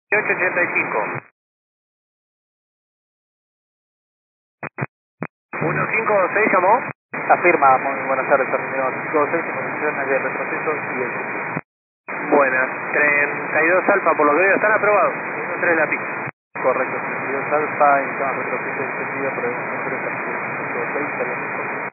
1885. 1526 llamó. Afirma, muy buenas tardes, terminó 526 en condiciones de retroceso y el... Buenas, 32 Alfa, por lo que veo, están aprobados. 1-3 la pista. Correcto, 32 alfa, iniciamos retroceso extendido por el 3 6,